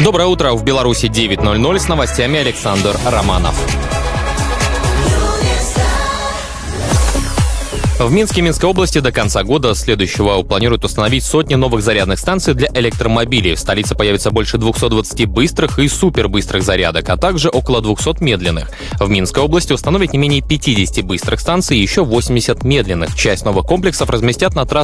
Доброе утро. В Беларуси 9:00. С новостями Александр Романов. В Минске и Минской области до конца года следующего планируют установить сотни новых зарядных станций для электромобилей. В столице появится больше 220 быстрых и супербыстрых зарядок, а также около 200 медленных. В Минской области установят не менее 50 быстрых станций и еще 80 медленных. Часть новых комплексов разместят на трассах